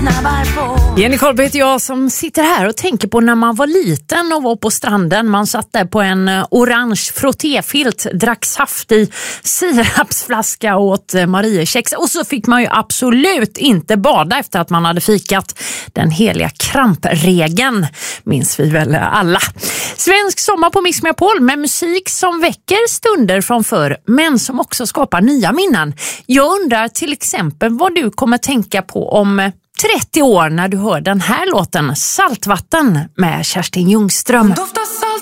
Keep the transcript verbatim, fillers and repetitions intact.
snabbar på. Jenny Kolbe heter jag som sitter här och tänker på när man var liten och var på stranden. Man satt där på en orange frottéfilt, drack saft i sirapsflaska och åt Mariekex. Och så fick man ju absolut inte bada efter att man hade fikat. Den heliga krampregeln minns vi väl alla. Svensk sommar på Mix Megapol med musik som väcker stunder från förr, men som också skapar nya minnen. Jag undrar till exempel vad du kommer tänka på om trettio år när du hör den här låten, Saltvatten med Kerstin Ljungström. Doftar salt